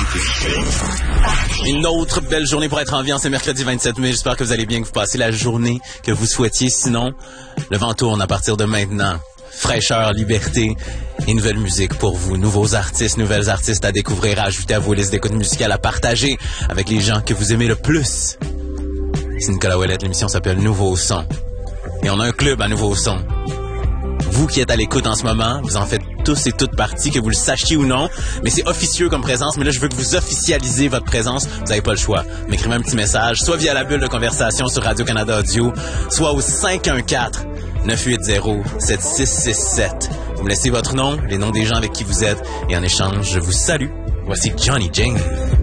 Une autre belle journée pour être en vie en ce mercredi 27 mai. J'espère que vous allez bien, que vous passez la journée que vous souhaitiez. Sinon, le vent tourne à partir de maintenant. Fraîcheur, liberté et nouvelle musique pour vous. Nouveaux artistes, nouvelles artistes à découvrir, à ajouter à vos listes d'écoute musicales, à partager avec les gens que vous aimez le plus. C'est Nicolas Ouellette, l'émission s'appelle Nouveau Son. Et on a un club à Nouveau Son. Vous qui êtes à l'écoute en ce moment, vous en faites tous et toutes partie, que vous le sachiez ou non, mais c'est officieux comme présence. Mais là, je veux que vous officialisez votre présence. Vous n'avez pas le choix. M'écrivez un petit message, soit via la bulle de conversation sur Radio-Canada Audio, soit au 514-980-7667. Vous me laissez votre nom, les noms des gens avec qui vous êtes, et en échange, je vous salue. Voici Johnny Jane.